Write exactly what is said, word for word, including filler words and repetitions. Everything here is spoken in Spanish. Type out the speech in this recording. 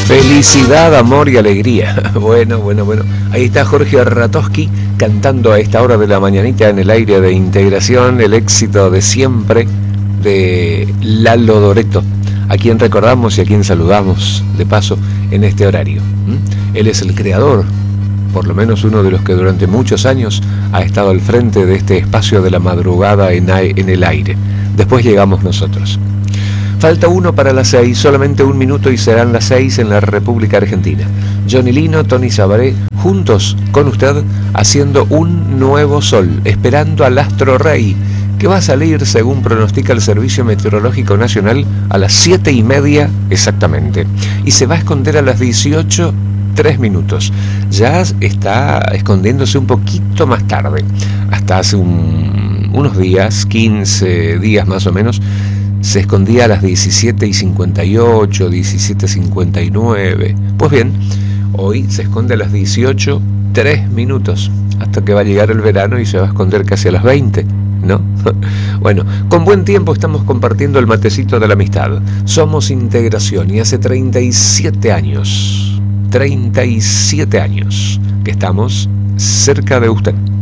Felicidad, amor y alegría. Bueno, bueno, bueno. Ahí está Jorge Ratowski cantando a esta hora de la mañanita en el aire de Integración, el éxito de siempre de Lalo Doretto, a quien recordamos y a quien saludamos de paso en este horario. ¿Mm? Él es el creador, por lo menos uno de los que durante muchos años ha estado al frente de este espacio de la madrugada en, en el aire. Después llegamos nosotros. Falta uno para las seis, solamente un minuto y serán las seis en la República Argentina. Johnny Lino, Tony Sabaré, juntos con usted, haciendo un nuevo sol, esperando al astro rey, que va a salir, según pronostica el Servicio Meteorológico Nacional, a las siete y media exactamente. Y se va a esconder a las dieciocho, tres minutos. Ya está escondiéndose un poquito más tarde. Hasta hace un, unos días, quince días más o menos, se escondía a las diecisiete y cincuenta y ocho, diecisiete y cincuenta y nueve. Pues bien, hoy se esconde a las dieciocho, tres minutos, hasta que va a llegar el verano y se va a esconder casi a las veinte, ¿no? Bueno, con buen tiempo estamos compartiendo el matecito de la amistad. Somos Integración y hace treinta y siete años, treinta y siete años que estamos cerca de usted.